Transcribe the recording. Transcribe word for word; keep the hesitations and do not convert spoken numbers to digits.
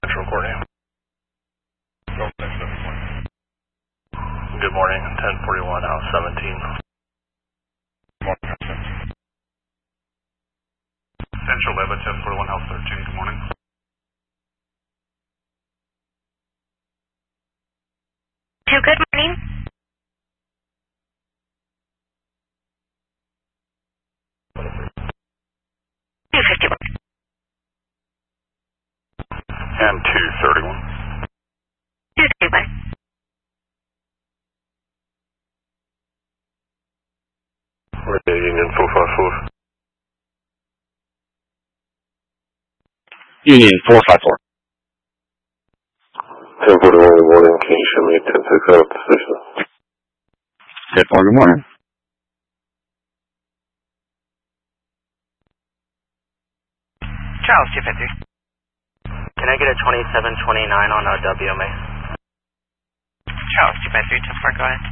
Central Courtney. Good morning, ten forty-one, House seventeen. Good morning, House seventeen. Central Leva, ten forty-one, House thirteen, good morning. Two, good morning. two fifty-one. And two thirty-one. two thirty-one. Radio Union four five four. Union four five four. ten forty-one, good morning. Can you show me ten six out of position? ten four, good morning. Charles, two fifty. Can I get a twenty-seven twenty-nine on a W M A? Charles, two five three, ten four, go ahead.